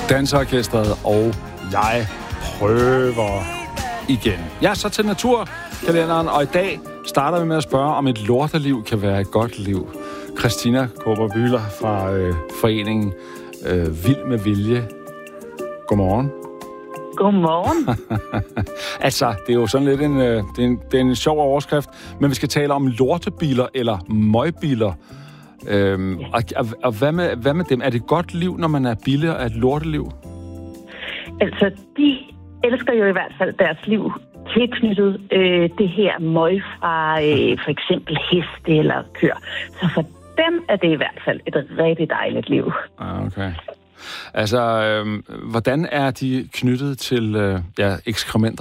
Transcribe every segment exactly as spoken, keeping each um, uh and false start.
Danseorkestret, og jeg prøver igen. Jeg er så til naturkalenderen, og i dag starter vi med at spørge, om et lorteliv kan være et godt liv. Christina Kåber-Bühler fra øh, foreningen øh, Vild med Vilje. Godmorgen. Godmorgen. Altså, det er jo sådan lidt en, øh, det er en, det er en sjov overskrift, men vi skal tale om lortebiler eller møgbiler. Øhm, ja. og, og, og hvad med, hvad med dem? Er det et godt liv, når man er bille af et lorteliv? Altså, de elsker jo i hvert fald deres liv tilknyttet øh, det her møg fra øh, for eksempel heste eller køer. Så for dem er det i hvert fald et rigtig dejligt liv. Okay. Altså, øh, hvordan er de knyttet til øh, ja, ekskrementer?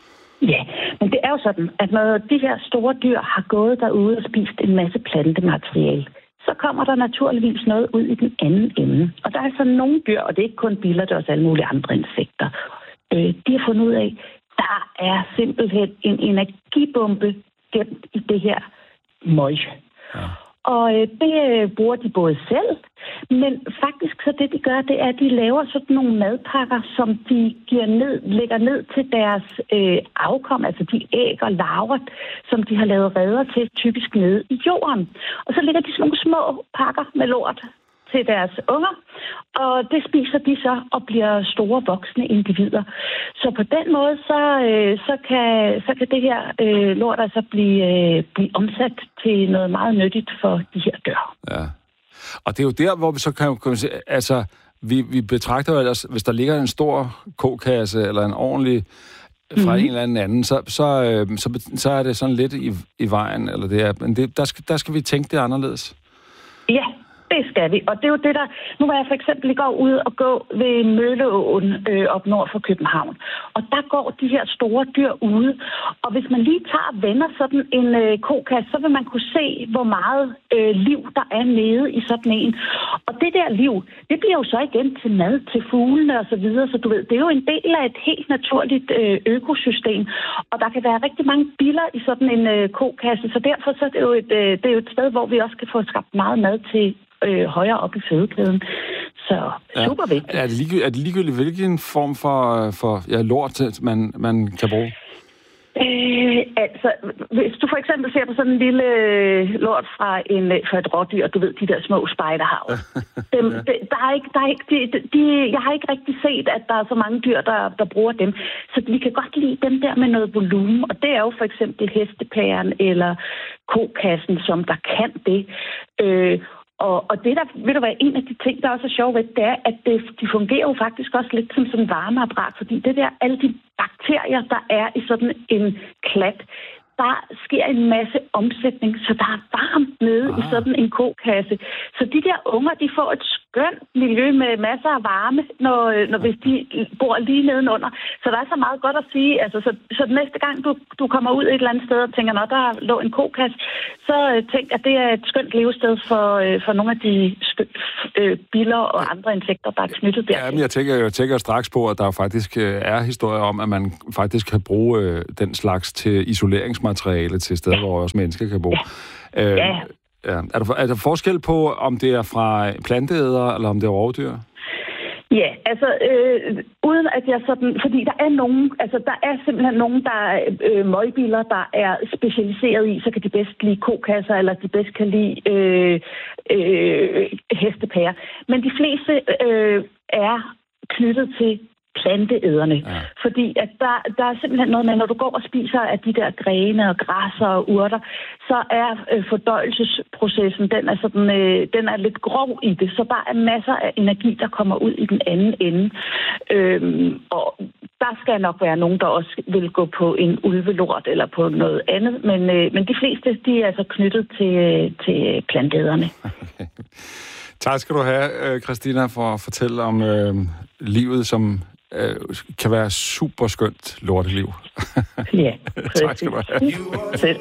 Ja, men det er jo sådan, at når de her store dyr har gået derude og spist en masse plantemateriale, så kommer der naturligvis noget ud i den anden ende. Og der er så nogle dyr, og det er ikke kun biller, det er også alle mulige andre insekter. Øh, de har fundet ud af, der er simpelthen en energibombe gemt i det her møg. Ja. Og øh, det øh, bruger de både selv, men faktisk så det, de gør, det er, at de laver sådan nogle madpakker, som de giver ned, lægger ned til deres øh, afkom, altså de æg og larver, som de har lavet reder til, typisk nede i jorden. Og så lægger de sådan nogle små pakker med lort til deres unger, og det spiser de så og bliver store voksne individer. Så på den måde, så, øh, så, kan, så kan det her øh, lort altså blive, øh, blive omsat til noget meget nyttigt for de her dyr. Ja, og det er jo der, hvor vi så kan, kan se, altså, vi, vi betragter jo ellers, hvis der ligger en stor kokasse eller en ordentlig fra mm-hmm. en eller anden anden, så, så, øh, så, så er det sådan lidt i, i vejen, eller det er, men det, der, skal, der skal vi tænke det anderledes. Ja, det skal vi, og det er jo det, der... Nu var jeg for eksempel i går ude og gå ved Mølleåen øh, op nord for København, og der går de her store dyr ude, og hvis man lige tager og vender sådan en øh, kokasse, så vil man kunne se, hvor meget øh, liv der er nede i sådan en. Og det der liv, det bliver jo så igen til mad til fuglene og så videre, så du ved, det er jo en del af et helt naturligt øh, økosystem, og der kan være rigtig mange biller i sådan en øh, kokasse, så derfor så er det jo et, øh, det er jo et sted, hvor vi også kan få skabt meget mad til Øh, højere op i fødekæden. Så ja. Super vigtigt. Er det, ligegyldigt, er det ligegyldigt, hvilken form for, for ja, lort, man, man kan bruge? Øh, altså, hvis du for eksempel ser på sådan en lille lort fra, en, fra et rådyr, du ved, de der små spejderhav. Dem, ja. de, der er ikke, der er ikke, de, de, jeg har ikke rigtig set, at der er så mange dyr, der, der bruger dem. Så vi kan godt lide dem der med noget volumen, og det er jo for eksempel hestepæren eller kokassen, som der kan det. Øh, Og, og det der, vil der være en af de ting, der også er sjovt ved, det er, at det, de fungerer jo faktisk også lidt som sådan en varmeapparat, fordi det der, alle de bakterier, der er i sådan en klat, der sker en masse omsætning, så der er varmt nede ah. i sådan en kokasse. Så de der unger, de får et skønt miljø med masser af varme, når, når hvis de bor lige nedenunder. Så der er så meget godt at sige. Altså, så, så næste gang du, du kommer ud et eller andet sted og tænker, når der lå en kokasse, så tænk, at det er et skønt levested for, for nogle af de skø- øh, biller og andre insekter, der er knyttet der. Ja, men jeg tænker, jeg tænker straks på, at der faktisk er historier om, at man faktisk kan bruge øh, den slags til isoleringsmateriale til steder, ja. Hvor også mennesker kan bo. Ja. Øh, ja. Ja. Er, der, er der forskel på, om det er fra planteædere, eller om det er rovdyr? Ja, altså, øh, uden at jeg sådan... Fordi der er nogen... Altså, der er simpelthen nogen, der er øh, møgbiler, der er specialiseret i, så kan de bedst lide kokasser, eller de bedst kan lide øh, øh, hestepærer. Men de fleste øh, er knyttet til planteæderne. Ja. Fordi at der, der er simpelthen noget med, når du går og spiser af de der grene og græsser og urter, så er øh, fordøjelsesprocessen, den er, sådan, øh, den er lidt grov i det, så der er masser af energi, der kommer ud i den anden ende. Øhm, og der skal nok være nogen, der også vil gå på en ulvelort eller på noget andet, men, øh, men de fleste, de er altså knyttet til, til planteæderne. Okay. Tak skal du have, Christina, for at fortælle om øh, livet, som øh, kan være super skønt lorteliv. Ja, tak skal du have.